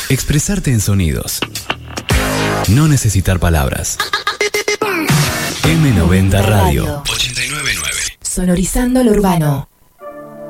Expresarte en sonidos. No necesitar palabras. M90 Radio 89.9. Sonorizando lo urbano.